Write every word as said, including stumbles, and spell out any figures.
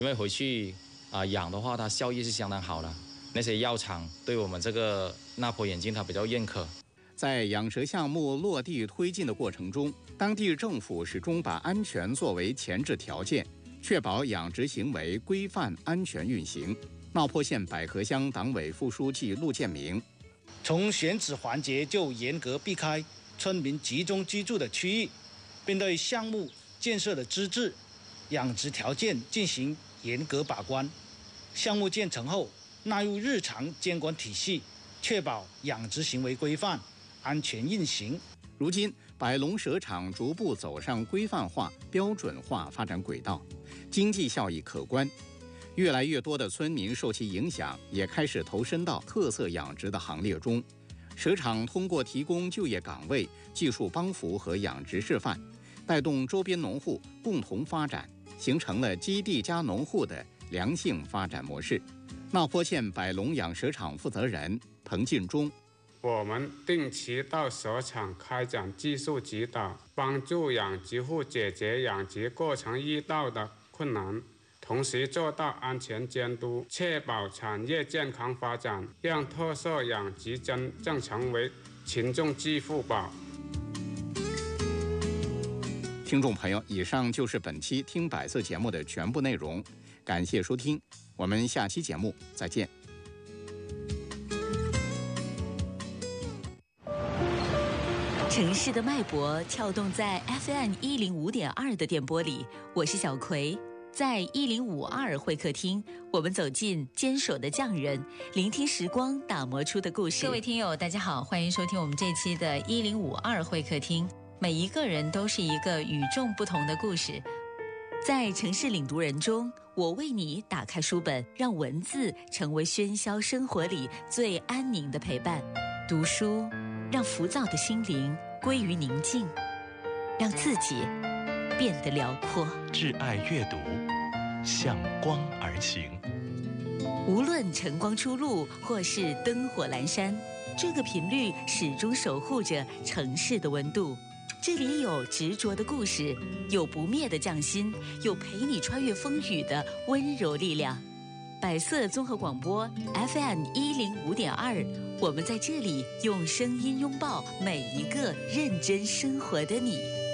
因为回去啊、呃、养的话，它效益是相当好的。那些药厂对我们这个纳坡眼镜它比较认可。 在养蛇项目落地推进的过程中，当地政府始终把安全作为前置条件，确保养殖行为规范安全运行。茂坡县百合乡党委副书记陆建明， 从选址环节就严格避开村民集中居住的区域，并对项目建设的资质、养殖条件进行严格把关。项目建成后，纳入日常监管体系，确保养殖行为规范、安全运行。 如今，百龙蛇场逐步走上规范化、标准化发展轨道，经济效益可观。越来越多的村民受其影响，也开始投身到特色养殖的行列中。蛇场通过提供就业岗位、技术帮扶和养殖示范，带动周边农户共同发展，形成了基地加农户的良性发展模式。茂坡县百龙养蛇场负责人彭进忠， 我们定期到蛇场开展技术指导，帮助养殖户解决养殖过程遇到的困难，同时做到安全监督，确保产业健康发展，让特色养殖真正成为群众致富宝。 听众朋友，以上就是本期听百色节目的全部内容，感谢收听，我们下期节目再见。 城市的脉搏跳动在 F M 一零五点二 的电波里，我是小葵。在一零五二会客厅，我们走进坚守的匠人，聆听时光打磨出的故事。各位听友大家好，欢迎收听我们这期的一零五二会客厅。每一个人都是一个与众不同的故事，在城市领读人中，我为你打开书本，让文字成为喧嚣生活里最安宁的陪伴。读书让浮躁的心灵归于宁静，让自己变得辽阔。 挚爱阅读，向光而行。 无论晨光初露或是灯火阑珊，这个频率始终守护着城市的温度。这里有执着的故事，有不灭的匠心，有陪你穿越风雨的温柔力量。百色综合广播 F M 一零五点二，我们在这里用声音拥抱每一个认真生活的你。